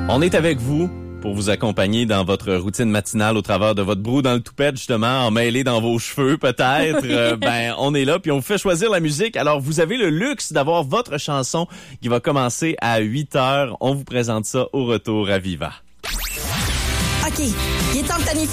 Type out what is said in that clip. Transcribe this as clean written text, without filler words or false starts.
On est avec vous pour vous accompagner dans votre routine matinale au travers de votre brou dans le toupette, justement, emmêlé dans vos cheveux, peut-être. On est là, puis on vous fait choisir la musique. Alors, vous avez le luxe d'avoir votre chanson qui va commencer à 8h. On vous présente ça au retour à Viva. OK, il est temps de planifier